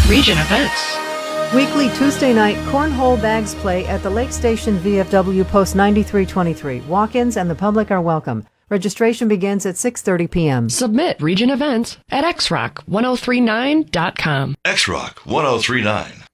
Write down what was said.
Region Events. Weekly Tuesday night cornhole bags play at the Lake Station VFW Post 9323. Walk-ins and the public are welcome. Registration begins at 6:30 p.m. Submit Region Events at xrock1039.com. XRock 1039.